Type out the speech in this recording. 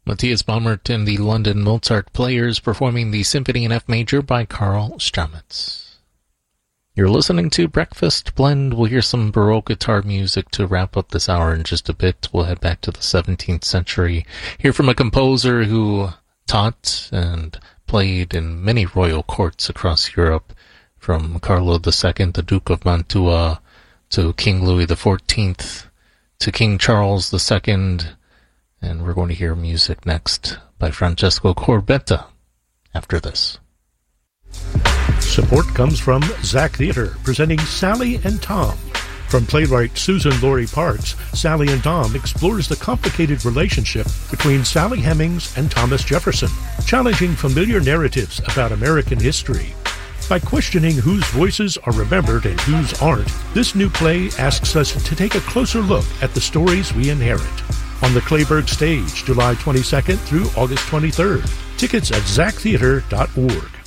Matthias Baumert and the London Mozart Players performing the Symphony in F Major by Karl Stamitz. You're listening to Breakfast Blend. We'll hear some Baroque guitar music to wrap up this hour in just a bit. We'll head back to the 17th century, hear from a composer who taught and played in many royal courts across Europe, from Carlo II, the Duke of Mantua, to King Louis XIV, to King Charles II, and we're going to hear music next by Francesco Corbetta after this. Support comes from Zach Theater, presenting Sally and Tom. From playwright Susan Laurie Parks, Sally and Tom explores the complicated relationship between Sally Hemings and Thomas Jefferson, challenging familiar narratives about American history. By questioning whose voices are remembered and whose aren't, this new play asks us to take a closer look at the stories we inherit. On the Clayburgh stage, July 22nd through August 23rd. Tickets at zachtheater.org.